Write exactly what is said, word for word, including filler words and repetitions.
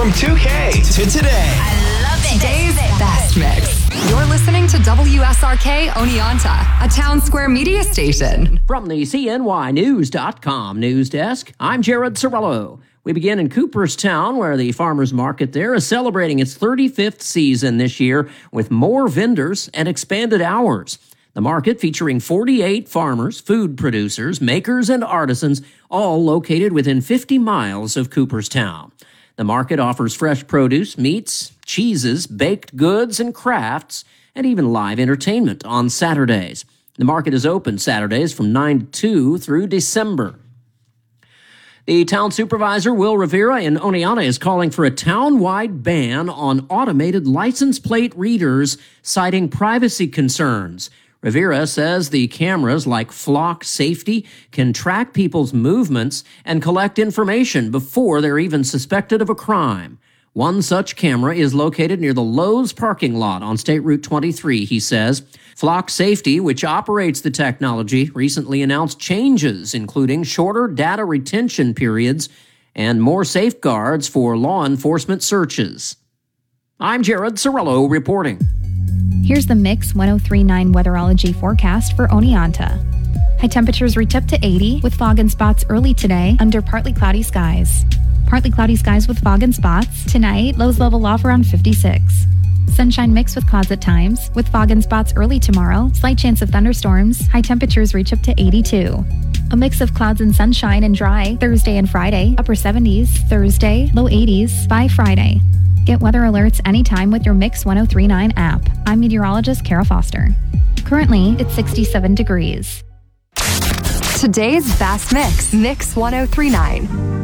From two K to today. I love it. Today's best mix. You're listening to W S R K Oneonta, a Town Square media station. From the C N Y News dot com news desk, I'm Jared Cirillo. We begin in Cooperstown, where the farmers market there is celebrating its thirty-fifth season this year with more vendors and expanded hours. The market featuring forty-eight farmers, food producers, makers, and artisans, all located within fifty miles of Cooperstown. The market offers fresh produce, meats, cheeses, baked goods, and crafts, and even live entertainment on Saturdays. The market is open Saturdays from nine to two through December. The town supervisor, Will Rivera, in Oneonta is calling for a town-wide ban on automated license plate readers, citing privacy concerns. Rivera says the cameras like Flock Safety can track people's movements and collect information before they're even suspected of a crime. One such camera is located near the Lowe's parking lot on State Route twenty-three, he says. Flock Safety, which operates the technology, recently announced changes, including shorter data retention periods and more safeguards for law enforcement searches. I'm Jared Cirillo reporting. Here's the Mix ten thirty-nine weatherology forecast for Oneonta. High temperatures reach up to eighty with fog and spots early today under partly cloudy skies. Partly cloudy skies with fog and spots. Tonight, lows level off around fifty-six. Sunshine mixed with clouds at times with fog and spots early tomorrow. Slight chance of thunderstorms. High temperatures reach up to eighty-two. A mix of clouds and sunshine and dry Thursday and Friday. Upper seventies. Thursday, low eighties by Friday. Get weather alerts anytime with your Mix ten thirty-nine app. I'm meteorologist Kara Foster. Currently, it's sixty-seven degrees. Today's best mix, Mix ten thirty-nine.